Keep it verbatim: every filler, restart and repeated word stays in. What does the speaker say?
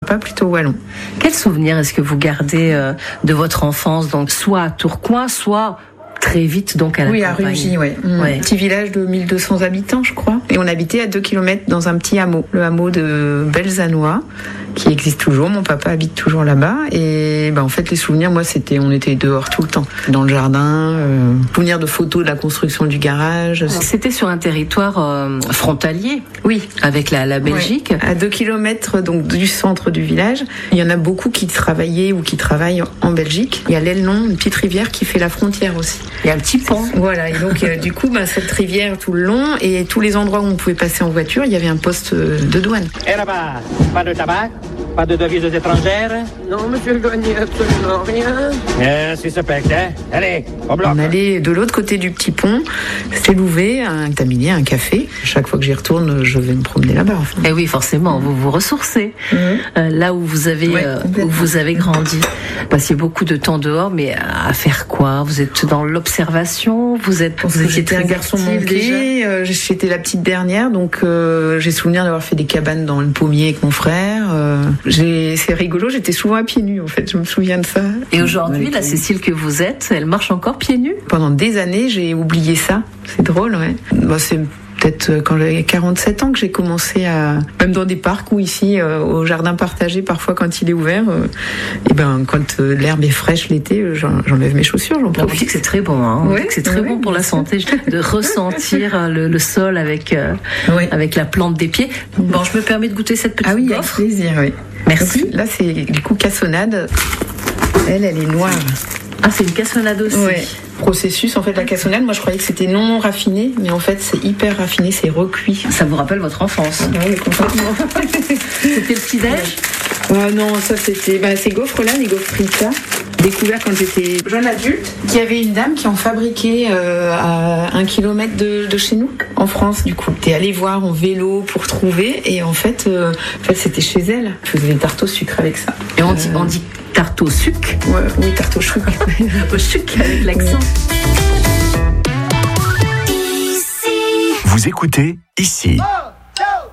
papa plutôt wallon. Quel souvenir est-ce que vous gardez euh, de votre enfance, donc soit à Tourcoing, soit très vite donc à la oui, campagne. Oui, à Rugy, ouais. Mmh. ouais. Petit village de mille deux cents habitants, je crois. Et on habitait à deux kilomètres dans un petit hameau, le hameau de Belzanois, qui existe toujours. Mon papa habite toujours là-bas. Et ben, en fait, les souvenirs, moi, c'était, on était dehors tout le temps, dans le jardin. Euh, souvenirs de photos de la construction du garage. C'était sur un territoire euh, frontalier. Oui, avec la, la Belgique. Ouais. À deux kilomètres donc du centre du village, il y en a beaucoup qui travaillaient ou qui travaillent en Belgique. Il y a l'Elnon, une petite rivière qui fait la frontière aussi. Il y a un petit pont. Voilà, et donc euh, du coup, bah, cette rivière tout le long et tous les endroits où on pouvait passer en voiture, il y avait un poste de douane. Et là-bas, pas de tabac, pas de devises étrangères? Non, monsieur le douanier, absolument rien. Euh, si ça pète, hein? Allez, au bloc. On allait de l'autre côté du petit pont, c'est Louvet, un taminier, un café. Chaque fois que j'y retourne, je vais me promener là-bas. Enfin. Et oui, forcément, vous vous ressourcez. Mmh. Euh, là où vous avez, ouais, euh, où vous avez grandi. Vous passiez beaucoup de temps dehors, mais à faire quoi? Vous êtes dans l'observation? Vous êtes, vous étiez j'étais un garçon manqué. Euh, j'étais la petite dernière, donc euh, j'ai souvenir d'avoir fait des cabanes dans le pommier avec mon frère. Euh, j'ai, c'est rigolo, j'étais souvent à pieds nus, en fait, je me souviens de ça. Et aujourd'hui, la Cécile que vous êtes, elle marche encore pieds nus? Pendant des années, j'ai oublié ça. C'est drôle, ouais. Bah, c'est peut-être quand j'avais quarante-sept ans que j'ai commencé à, même dans des parcs ou ici euh, au jardin partagé, parfois quand il est ouvert, euh, et ben quand euh, l'herbe est fraîche l'été, j'en, j'enlève mes chaussures, j'en profite. On dit que c'est très bon, hein. On ouais, dit que c'est très ouais, bon pour la santé de ressentir le, le sol avec euh, ouais. avec la plante des pieds. Bon, je me permets de goûter cette petite ah oui, gaufre. Avec plaisir, oui. Merci. Donc, là, c'est du coup cassonade. Elle, elle est noire. Ah, c'est une cassonade aussi. Ouais. Processus, en fait, la cassonade, moi je croyais que c'était non raffiné, mais en fait c'est hyper raffiné, c'est recuit. Ça vous rappelle votre enfance? Ah oui, complètement. C'était le petit-déj? Ah non, ça c'était, bah, ces gaufres-là, les gaufres Rita, découvertes quand j'étais jeune adulte, qu'il y avait une dame qui en fabriquait euh, à un kilomètre de, de chez nous, en France du coup. T'es allé voir en vélo pour trouver, et en fait, euh, en fait c'était chez elle. Je faisais des tartes au sucre avec ça. Et on dit, euh... on dit tarte au sucre? Ouais, oui, tarte au sucre. Au sucre avec l'accent. Vous écoutez ici.